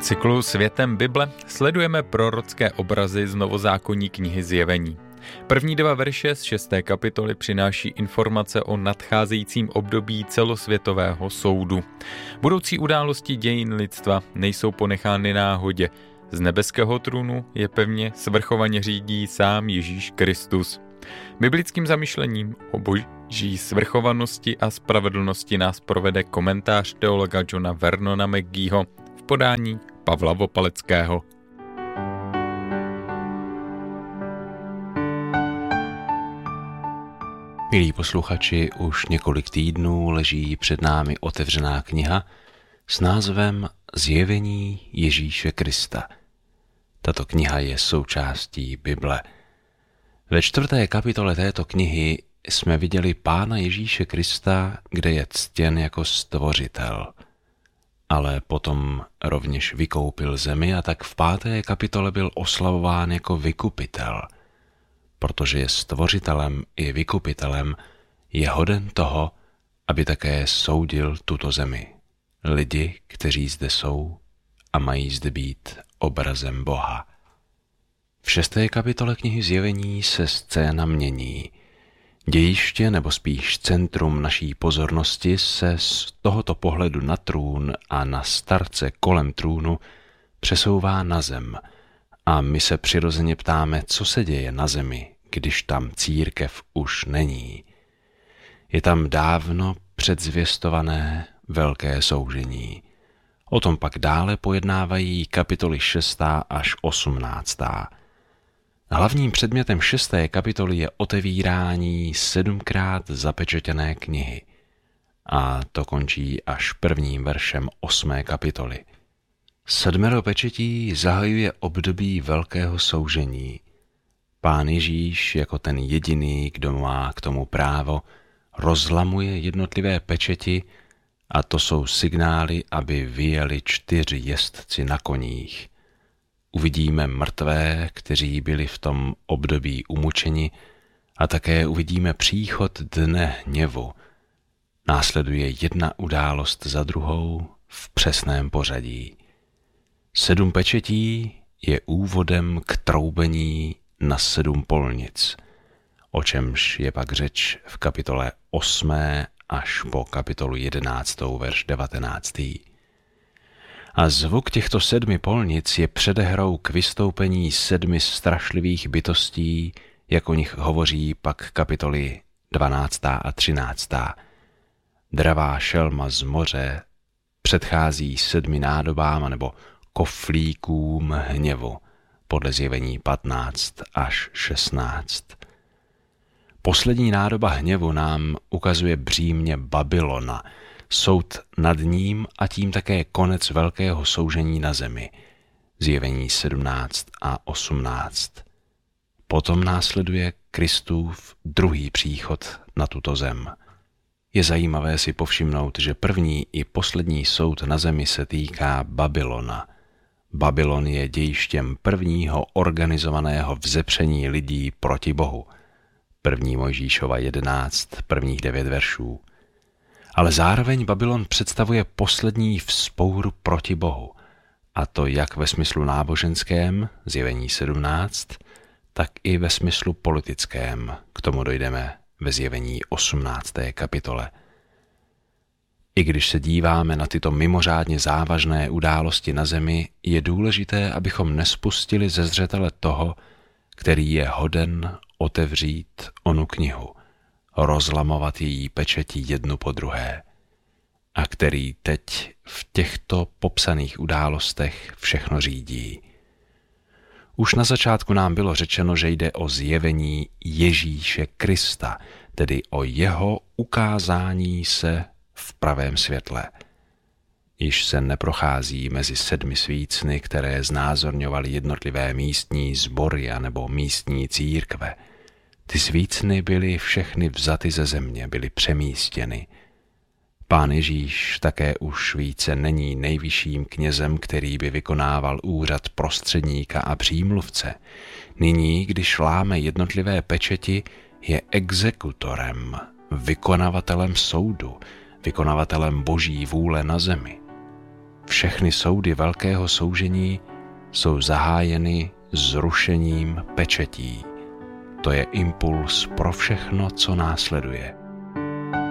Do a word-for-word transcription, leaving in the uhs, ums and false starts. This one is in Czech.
cyklu Světem Bible sledujeme prorocké obrazy z novozákonní knihy Zjevení. První dva verše z šesté kapitoly přináší informace o nadcházejícím období celosvětového soudu. Budoucí události dějin lidstva nejsou ponechány náhodě. Z nebeského trůnu je pevně svrchovaně řídí sám Ježíš Kristus. Biblickým zamyšlením o boží svrchovanosti a spravedlnosti nás provede komentář teologa Johna Vernona McGeeho v podání Pavla Vopaleckého. Milí posluchači, už několik týdnů leží před námi otevřená kniha s názvem Zjevení Ježíše Krista. Tato kniha je součástí Bible. Ve čtvrté kapitole této knihy jsme viděli Pána Ježíše Krista, kde je ctěn jako stvořitel. Ale potom rovněž vykoupil zemi a tak v páté kapitole byl oslavován jako vykupitel. Protože je stvořitelem i vykupitelem, je hoden toho, aby také soudil tuto zemi. Lidi, kteří zde jsou a mají zde být obrazem Boha. V šesté kapitole knihy Zjevení se scéna mění. Dějiště, nebo spíš centrum naší pozornosti, se z tohoto pohledu na trůn a na starce kolem trůnu přesouvá na zem. A my se přirozeně ptáme, co se děje na zemi, když tam církev už není. Je tam dávno předzvěstované velké soužení. O tom pak dále pojednávají kapitoly šestá až osmnáctá. Hlavním předmětem šesté kapitoly je otevírání sedmkrát zapečetěné knihy. A to končí až prvním veršem osmé kapitoly. Sedmero pečetí zahajuje období velkého soužení. Pán Ježíš jako ten jediný, kdo má k tomu právo, rozlamuje jednotlivé pečeti a to jsou signály, aby vyjeli čtyři jezdci na koních. Uvidíme mrtvé, kteří byli v tom období umučeni, a také uvidíme příchod dne hněvu. Následuje jedna událost za druhou v přesném pořadí. Sedm pečetí je úvodem k troubení na sedm polnic, o čemž je pak řeč v kapitole osmé až po kapitolu jedenáctou verš devatenáctý. A zvuk těchto sedmi polnic je předehrou k vystoupení sedmi strašlivých bytostí, jak o nich hovoří pak kapitoly dvanáctá a třináctá. Dravá šelma z moře předchází sedmi nádobám nebo koflíkům hněvu, podle Zjevení patnáct až šestnáct. Poslední nádoba hněvu nám ukazuje břímě Babylona, soud nad ním a tím také konec velkého soužení na zemi. Zjevení sedmnáct a osmnáct. Potom následuje Kristův druhý příchod na tuto zem. Je zajímavé si povšimnout, že první i poslední soud na zemi se týká Babylona. Babylon je dějištěm prvního organizovaného vzepření lidí proti Bohu. První Mojžíšova jedenáct, prvních devět veršů. Ale zároveň Babylon představuje poslední vzpouru proti Bohu. A to jak ve smyslu náboženském, Zjevení sedmnáct, tak i ve smyslu politickém. K tomu dojdeme ve Zjevení osmnácté kapitole. I když se díváme na tyto mimořádně závažné události na zemi, je důležité, abychom nespustili ze zřetele toho, který je hoden otevřít onu knihu, rozlamovat její pečeti jednu po druhé, a který teď v těchto popsaných událostech všechno řídí. Už na začátku nám bylo řečeno, že jde o zjevení Ježíše Krista, tedy o jeho ukázání se v pravém světle. Již se neprochází mezi sedmi svícny, které znázorňovaly jednotlivé místní sbory nebo místní církve. Ty svícny byly všechny vzaty ze země, byly přemístěny. Pán Ježíš také už více není nejvyšším knězem, který by vykonával úřad prostředníka a přímluvce. Nyní, když láme jednotlivé pečeti, je exekutorem, vykonavatelem soudu, vykonavatelem boží vůle na zemi. všechny soudy velkého soužení jsou zahájeny zrušením pečetí. To je impuls pro všechno, co následuje.